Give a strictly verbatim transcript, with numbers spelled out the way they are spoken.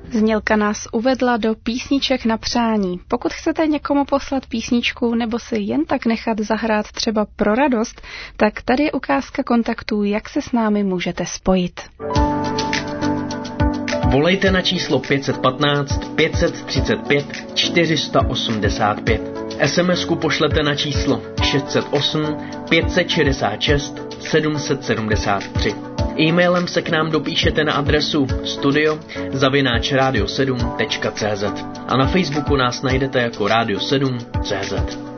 Znělka nás uvedla do písniček na přání. Pokud chcete někomu poslat písničku nebo si jen tak nechat zahrát třeba pro radost, tak tady je ukázka kontaktů, jak se s námi můžete spojit. Volejte na číslo pět jedna pět, pět tři pět, čtyři osm pět. es em esku pošlete na číslo šest set osm, pět set šedesát šest, sedm set sedmdesát tři. E-mailem se k nám dopíšete na adresu studio zavináč radio sedm tečka cé zet a na Facebooku nás najdete jako Radio sedm tečka cé zet.